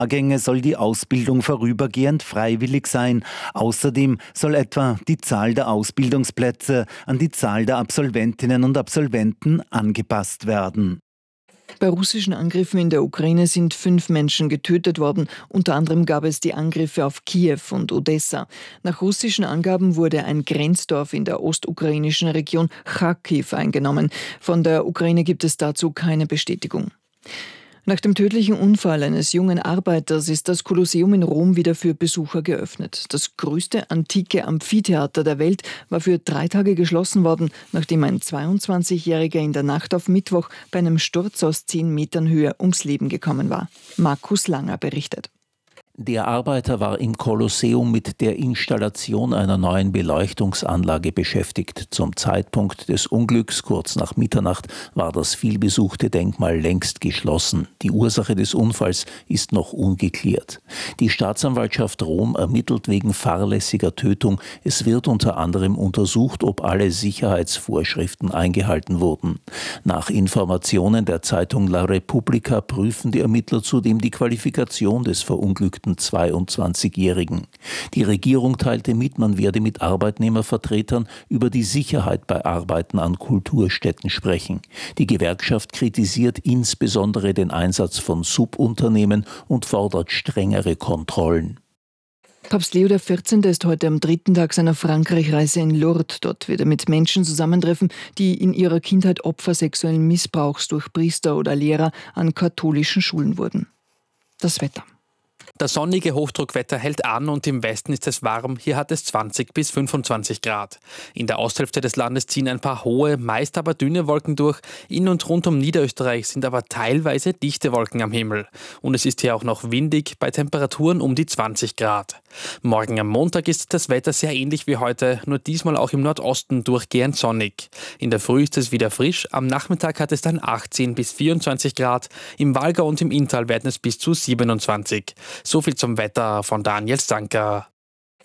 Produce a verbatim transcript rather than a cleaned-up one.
Jahrgänge soll die Ausbildung vorübergehend freiwillig sein. Außerdem soll etwa die Zahl der Ausbildungsplätze an die Zahl der Absolventinnen und Absolventen angepasst werden. Bei russischen Angriffen in der Ukraine sind fünf Menschen getötet worden. Unter anderem gab es die Angriffe auf Kiew und Odessa. Nach russischen Angaben wurde ein Grenzdorf in der ostukrainischen Region Charkiw eingenommen. Von der Ukraine gibt es dazu keine Bestätigung. Nach dem tödlichen Unfall eines jungen Arbeiters ist das Kolosseum in Rom wieder für Besucher geöffnet. Das größte antike Amphitheater der Welt war für drei Tage geschlossen worden, nachdem ein zweiundzwanzigjähriger in der Nacht auf Mittwoch bei einem Sturz aus zehn Metern Höhe ums Leben gekommen war. Markus Langer berichtet. Der Arbeiter war im Kolosseum mit der Installation einer neuen Beleuchtungsanlage beschäftigt. Zum Zeitpunkt des Unglücks, kurz nach Mitternacht, war das vielbesuchte Denkmal längst geschlossen. Die Ursache des Unfalls ist noch ungeklärt. Die Staatsanwaltschaft Rom ermittelt wegen fahrlässiger Tötung. Es wird unter anderem untersucht, ob alle Sicherheitsvorschriften eingehalten wurden. Nach Informationen der Zeitung La Repubblica prüfen die Ermittler zudem die Qualifikation des verunglückten zweiundzwanzigjährigen. Die Regierung teilte mit, man werde mit Arbeitnehmervertretern über die Sicherheit bei Arbeiten an Kulturstätten sprechen. Die Gewerkschaft kritisiert insbesondere den Einsatz von Subunternehmen und fordert strengere Kontrollen. Papst Leo der vierzehnte ist heute am dritten Tag seiner Frankreich-Reise in Lourdes. Dort wird er mit Menschen zusammentreffen, die in ihrer Kindheit Opfer sexuellen Missbrauchs durch Priester oder Lehrer an katholischen Schulen wurden. Das Wetter. Das sonnige Hochdruckwetter hält an und im Westen ist es warm. Hier hat es zwanzig bis fünfundzwanzig Grad. In der Osthälfte des Landes ziehen ein paar hohe, meist aber dünne Wolken durch. In und rund um Niederösterreich sind aber teilweise dichte Wolken am Himmel. Und es ist hier auch noch windig bei Temperaturen um die zwanzig Grad. Morgen am Montag ist das Wetter sehr ähnlich wie heute, nur diesmal auch im Nordosten durchgehend sonnig. In der Früh ist es wieder frisch, am Nachmittag hat es dann achtzehn bis vierundzwanzig Grad. Im Walgau und im Inntal werden es bis zu siebenundzwanzig. So viel zum Wetter von Daniel Stanker.